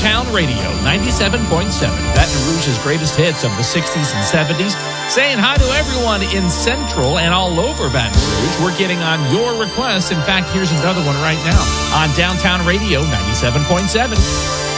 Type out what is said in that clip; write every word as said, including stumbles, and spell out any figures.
Downtown Radio, ninety-seven point seven, Baton Rouge's greatest hits of the sixties and seventies. Saying hi to everyone in Central and all over Baton Rouge. We're getting on your requests. In fact, here's another one right now on Downtown Radio, ninety-seven point seven.